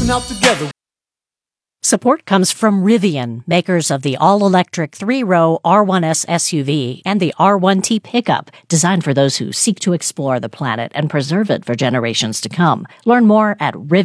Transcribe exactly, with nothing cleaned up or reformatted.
out together. Support comes from Rivian, makers of the all-electric three-row R one S S U V and the R one T pickup, designed for those who seek to explore the planet and preserve it for generations to come. Learn more at Rivian.